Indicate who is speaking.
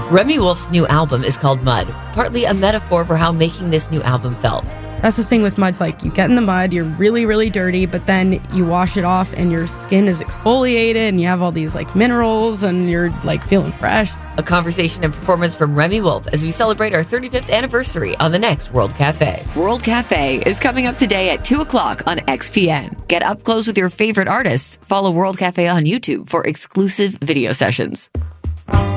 Speaker 1: Remy Wolf's new album is called Mud, partly a metaphor for how making this new album felt.
Speaker 2: That's the thing with mud. Like, you get in the mud, you're really, really dirty, but then you wash it off and your skin is exfoliated and you have all these, like, minerals and you're, like, feeling fresh.
Speaker 1: A conversation and performance from Remy Wolf as we celebrate our 35th anniversary on the next World Cafe. World Cafe is coming up today at 2 o'clock on XPN. Get up close with your favorite artists. Follow World Cafe on YouTube for exclusive video sessions.